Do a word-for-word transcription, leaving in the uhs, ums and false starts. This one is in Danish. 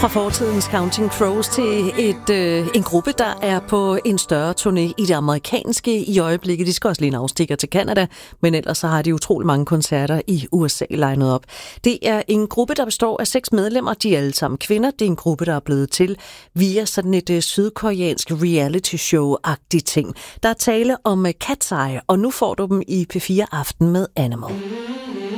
Fra fortidens Counting Crows til et, øh, en gruppe, der er på en større turné i det amerikanske i øjeblikket. De skal også lige en afstikker til Canada, men ellers så har de utrolig mange koncerter i U S A legnet op. Det er en gruppe, der består af seks medlemmer. De er alle sammen kvinder. Det er en gruppe, der er blevet til via sådan et øh, sydkoreansk reality show-agtigt ting. Der er tale om øh, Cat's Eye, og nu får du dem i P fire Aften med Animal.